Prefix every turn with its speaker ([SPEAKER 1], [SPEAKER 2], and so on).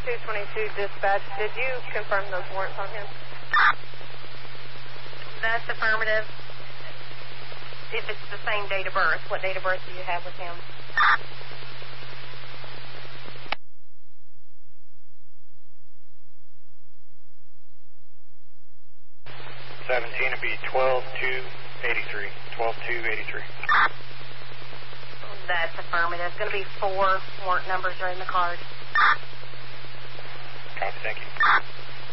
[SPEAKER 1] 222 dispatch, did you confirm those warrants on him?
[SPEAKER 2] That's affirmative. If it's the same date of birth, what date of birth do you have with him?
[SPEAKER 3] 17 would be 12-2-83. 12-2-83.
[SPEAKER 2] That's affirmative. It's going to be 4 warrant numbers are in the card.
[SPEAKER 3] Copy, thank you.